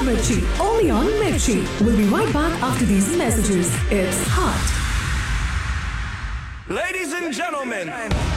Mirchi. Only on Mirchi. We'll be right back after these messages. It's hot. Ladies and gentlemen,